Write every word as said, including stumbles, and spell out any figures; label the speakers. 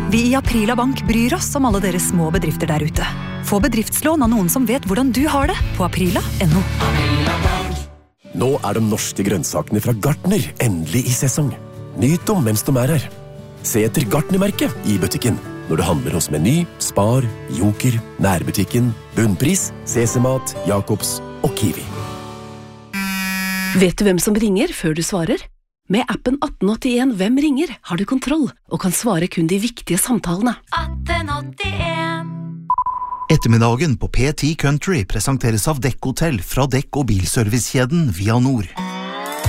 Speaker 1: Vi i Aprila Bank bryr oss om alle dere små bedrifter der ute. Få bedriftslån av noen som vet hvordan du har det på aprila punktum no.
Speaker 2: Nå er de norske grønnsakene fra Gartner endelig i sesong. Nyt dem mens de er her. Se etter Gartner-merket i butikken når du handler hos Meny, Spar, Joker, Nærbutikken, Bunnpris, C C-mat, Jacobs og Kiwi.
Speaker 3: Vet du hvem som ringer før du svarer? Med appen atten åttien Hvem ringer har du kontroll og kan svare kun de viktige samtalene.
Speaker 4: atten åttien
Speaker 5: Ettermiddagen på P ti Country presenteres av Dekk Hotel fra Dekk- og bilservicekjeden Via Nord.